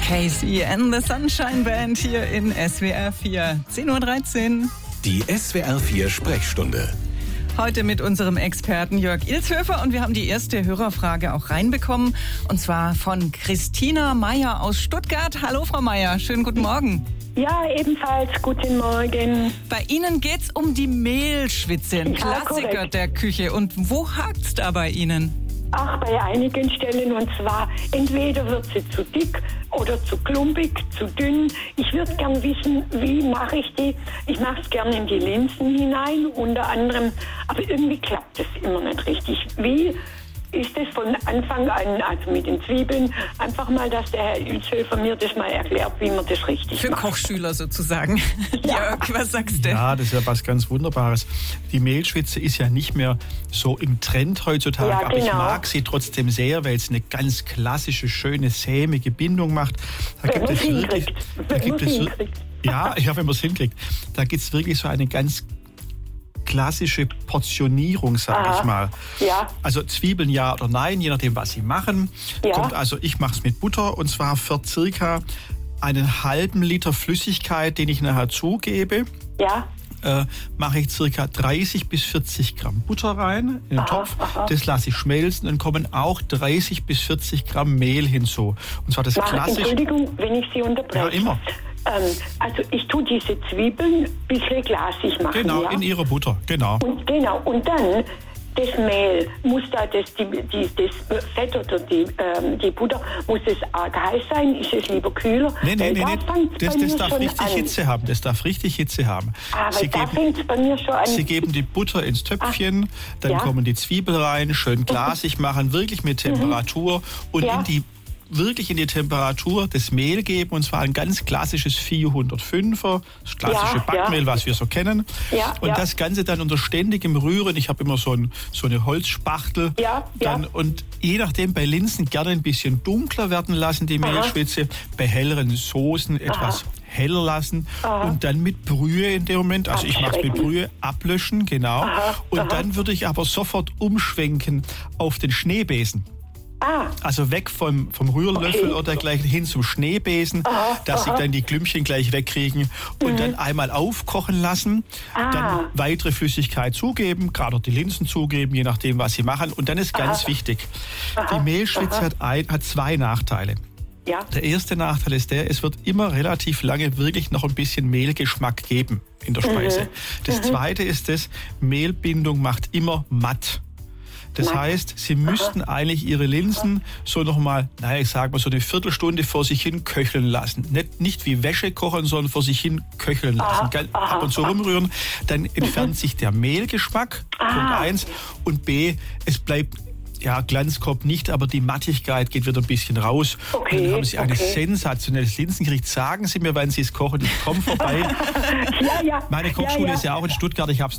Casey and the Sunshine Band hier in SWR 4. 10:13 Uhr. Die SWR 4 Sprechstunde. Heute mit unserem Experten Jörg Ilshöfer und wir haben die erste Hörerfrage auch reinbekommen und zwar von Christina Meyer aus Stuttgart. Hallo Frau Meyer, schönen guten Morgen. Ja, ebenfalls guten Morgen. Bei Ihnen geht's um die Mehlschwitze, ein Klassiker korrekt. der Küche. Und wo hakt's da bei Ihnen? Ach, bei einigen Stellen, und zwar entweder wird sie zu dick oder zu klumpig, zu dünn. Ich würde gern wissen, wie mache ich die? Ich mache es gerne in die Linsen hinein, unter anderem, aber irgendwie klappt es immer nicht richtig. Wie ist es von Anfang an, also mit den Zwiebeln, einfach mal, dass der Herr Ilshöfer mir das mal erklärt, wie man das richtig Für macht. Kochschüler sozusagen. Ja. Jörg, was sagst du? Ja, das ist ja was ganz Wunderbares. Die Mehlschwitze ist ja nicht mehr so im Trend heutzutage, Ja, aber ich genau. mag sie trotzdem sehr, weil es eine ganz klassische, schöne, sämige Bindung macht. Da Wenn gibt man es es wirklich, hinkriegt. da Wenn gibt man es es, hinkriegt. ja, ich hoffe, wenn man es hinkriegt. Da gibt es wirklich so eine ganz klassische Portionierung, sag ich mal. Ja. Also Zwiebeln ja oder nein, je nachdem, was Sie machen. Ja. Kommt also, ich mache es mit Butter und zwar für circa einen halben Liter Flüssigkeit, den ich nachher zugebe. Ja. Mache ich circa 30 bis 40 Gramm Butter rein in den Topf. aha. Das lasse ich schmelzen. Dann kommen auch 30 bis 40 Gramm Mehl hinzu. Und zwar das klassische. Entschuldigung, wenn ich Sie unterbreche. Ja, immer. Also ich tue diese Zwiebeln ein bisschen glasig machen. Genau, ja? in Ihrer Butter. Genau. Und dann das Mehl, muss da das Fett oder die Butter, muss es arg heiß sein? Ist es lieber kühler? Nee. Da fängt's bei Das mir darf schon richtig an. Hitze haben. Das darf richtig Hitze haben. Aber da fängt es bei mir schon an. Sie geben die Butter ins Töpfchen, dann ja. kommen die Zwiebeln rein, schön glasig machen, wirklich mit Temperatur und Ja. wirklich in die Temperatur das Mehl geben, und zwar ein ganz klassisches 405er, das klassische Ja, Backmehl, was wir so kennen. Ja, und ja. das Ganze dann unter ständigem Rühren. Ich habe immer so eine Holzspachtel. Ja, dann, ja. Und je nachdem bei Linsen gerne ein bisschen dunkler werden lassen, die Mehlschwitze, bei helleren Soßen etwas heller lassen und dann mit Brühe in dem Moment, also ich mache es mit Brühe, ablöschen, genau. Und dann würde ich aber sofort umschwenken auf den Schneebesen. Also weg vom Rührlöffel oder gleich hin zum Schneebesen, dass sie dann die Klümpchen gleich wegkriegen und dann einmal aufkochen lassen, dann weitere Flüssigkeit zugeben, gerade auch die Linsen zugeben, je nachdem, was sie machen. Und dann ist ganz wichtig, die Mehlschwitze hat zwei Nachteile. Ja. Der erste Nachteil ist es wird immer relativ lange wirklich noch ein bisschen Mehlgeschmack geben in der Speise. Das zweite ist Mehlbindung macht immer matt. Das heißt, Sie müssten eigentlich Ihre Linsen so nochmal, ich sag mal so eine Viertelstunde vor sich hin köcheln lassen. Nicht wie Wäsche kochen, sondern vor sich hin köcheln lassen. Ab und zu rumrühren. Dann entfernt sich der Mehlgeschmack, Punkt 1. Und B, es bleibt Glanzkorb nicht, aber die Mattigkeit geht wieder ein bisschen raus. Okay, und dann haben Sie ein sensationelles Linsengericht. Sagen Sie mir, wann Sie es kochen. Ich komme vorbei. Ja. Meine Kochschule ist ja auch in Stuttgart. Ich habe es